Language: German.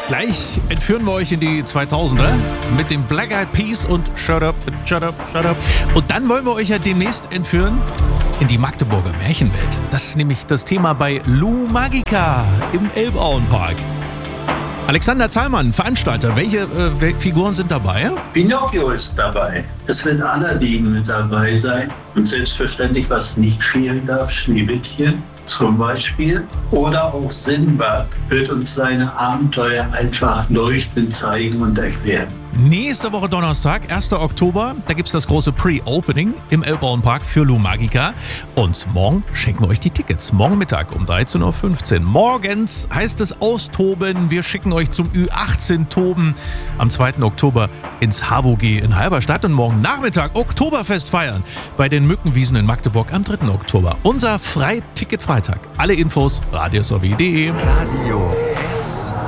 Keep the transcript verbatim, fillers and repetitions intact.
Gleich entführen wir euch in die zweitausender mit dem Black Eyed Peas und Shut Up, Shut Up, Shut Up. Und dann wollen wir euch ja demnächst entführen in die Magdeburger Märchenwelt. Das ist nämlich das Thema bei Lou Magica im Elbauenpark. Alexander Zahlmann, Veranstalter, welche äh, Figuren sind dabei? Pinocchio ist dabei. Es wird Aladdin mit dabei sein. Und selbstverständlich, was nicht fehlen darf, Schneewittchen zum Beispiel. Oder auch Sinbad wird uns seine Abenteuer einfach leuchtend zeigen und erklären. Nächste Woche Donnerstag, erster Oktober, da gibt es das große Pre-Opening im Elbauenpark für Lou Magica. Und morgen schenken wir euch die Tickets. Morgen Mittag um dreizehn Uhr fünfzehn. Morgens heißt es austoben. Wir schicken euch zum Ü achtzehn Toben am zweiten Oktober ins H W G in Halberstadt. Und morgen Nachmittag Oktoberfest feiern bei den Mückenwiesen in Magdeburg am dritten Oktober. Unser Freiticket-Freitag. Alle Infos radiosw punkt de. Radio